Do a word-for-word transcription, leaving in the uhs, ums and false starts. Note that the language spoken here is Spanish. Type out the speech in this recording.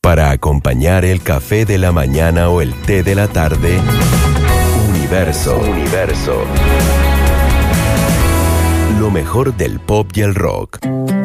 Para acompañar el café de la mañana o el té de la tarde, Universo. Universo. Lo mejor del pop y el rock.